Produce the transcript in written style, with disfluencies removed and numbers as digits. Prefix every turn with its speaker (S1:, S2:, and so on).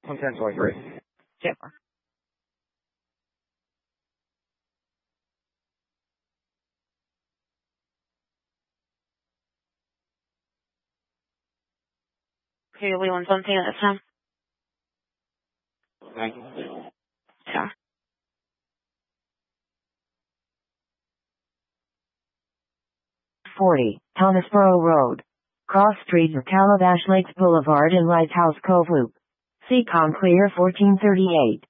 S1: 1023.
S2: Super. Okay, we want something at this time.
S1: Thank you.
S2: Yeah.
S3: 40, Thomasboro Road. Cross streets of Calabash Lakes Boulevard and Lighthouse Cove Loop. Seacom Clear 1438.